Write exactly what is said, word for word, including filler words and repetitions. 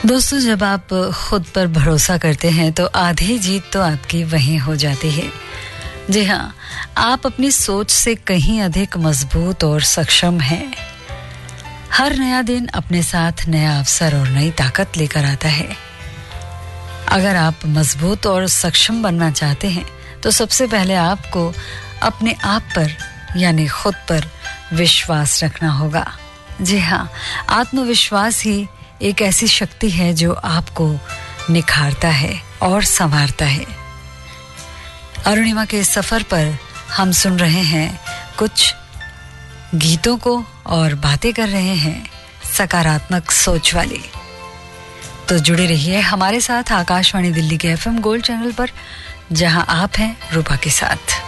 दोस्तों, जब आप खुद पर भरोसा करते हैं तो आधी जीत तो आपकी वहीं हो जाती है। जी हाँ, आप अपनी सोच से कहीं अधिक मजबूत और सक्षम हैं। हर नया दिन अपने साथ नया अवसर और नई ताकत लेकर आता है। अगर आप मजबूत और सक्षम बनना चाहते हैं तो सबसे पहले आपको अपने आप पर यानी खुद पर विश्वास रखना होगा। जी हाँ, आत्मविश्वास ही एक ऐसी शक्ति है जो आपको निखारता है और संवारता है। अरुणिमा के सफर पर हम सुन रहे हैं कुछ गीतों को और बातें कर रहे हैं सकारात्मक सोच वाली। तो जुड़े रहिए हमारे साथ आकाशवाणी दिल्ली के एफएम गोल्ड चैनल पर, जहां आप हैं रूपा के साथ।